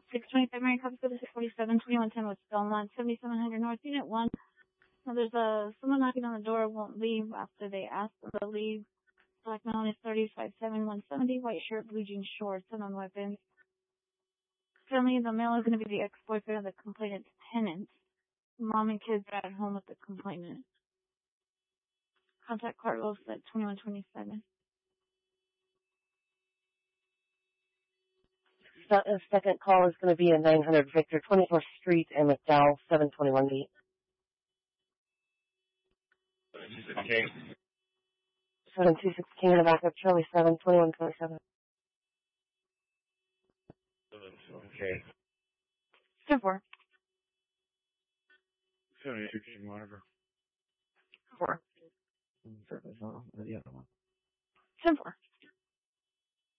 625 Mary Cox, 647, 2110 West Belmont, 7700 North, Unit 1. Now there's someone knocking on the door, won't leave after they ask them to leave. Black male is 357170, white shirt, blue jean shorts, unknown weapons. Currently, the male is going to be the ex-boyfriend of the complainant's tenant. Mom and kids are at home with the complainant. Contact Carlos at 2127. Second call is going to be at 900 Victor 24th Street and McDowell 721B. Okay. 726 King in the backup, Charlie 72127. Okay. 10-4. 72 King Monitor. 4. The other one. 10-4.